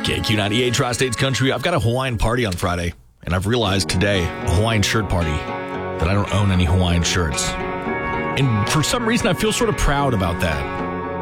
KQ98 Tri-States Country. I've got a Hawaiian party on Friday, and I've realized today, a Hawaiian shirt party, that I don't own any Hawaiian shirts. And for some reason, I feel sort of proud about that.